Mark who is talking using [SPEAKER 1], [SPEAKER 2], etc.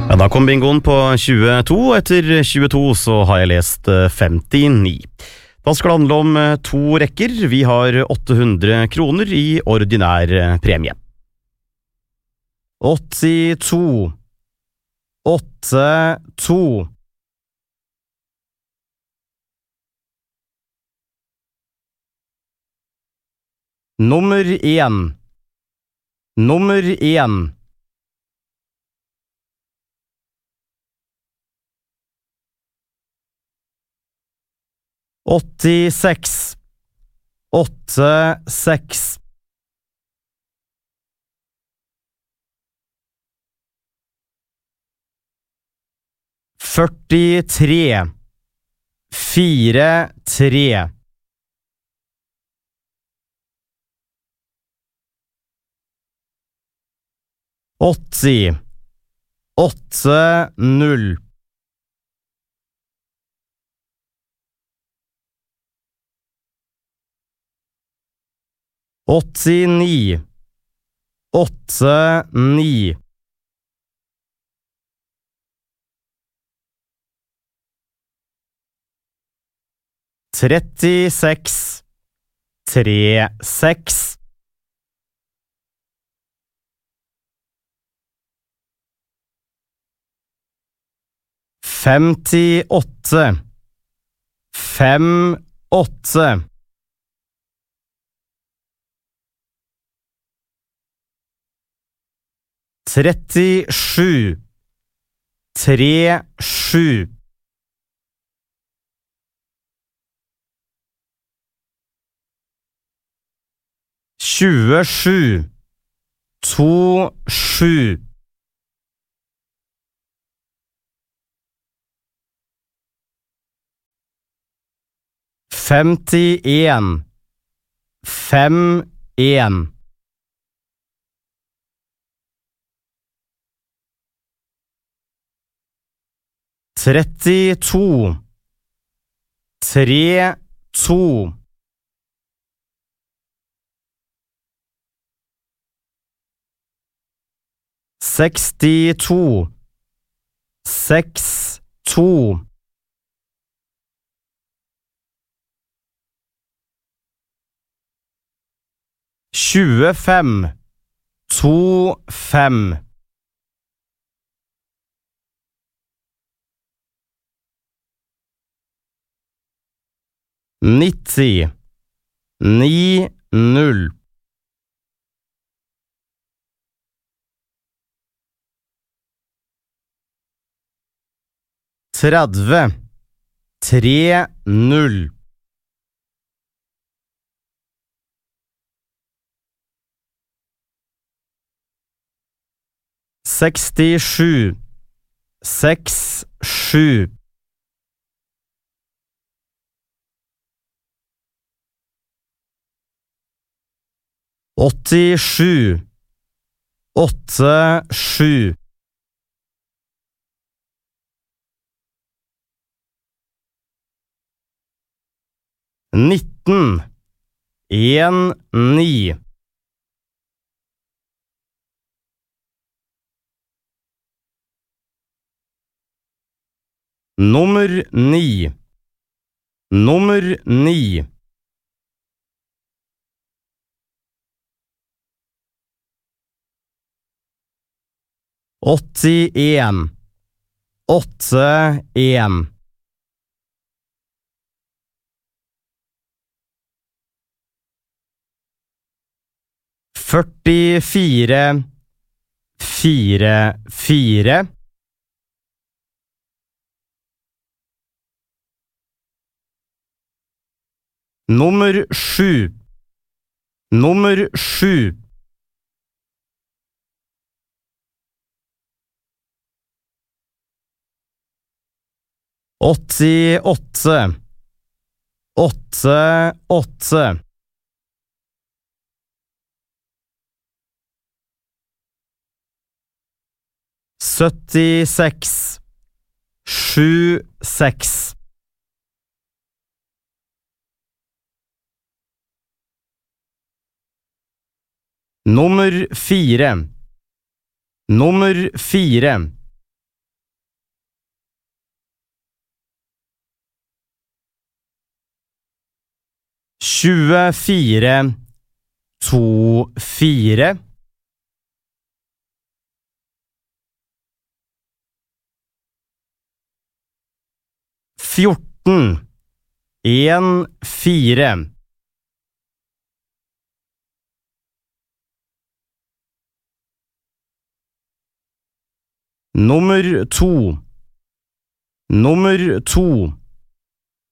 [SPEAKER 1] Ja, da kom bingoen på 22. Etter 22 så har jeg lest 59. Da skal det handle om 2 rekker. Vi har 800 kroner i ordinær premie. 82 82 Nummer 1 Nummer 1 86 86 43 43 80 80 89 89 36 36 58 58 37 37 27 27 51 51 32 32 62 62 25 25 90 90 30 30 67 67 87 87 19 19 Nummer 9 Nummer 9 81 81 44 44 Nummer 7 Nummer 7 88 88 76 76 Nummer 4 Nummer 4 24 24 14 14 Nummer 2 Nummer 2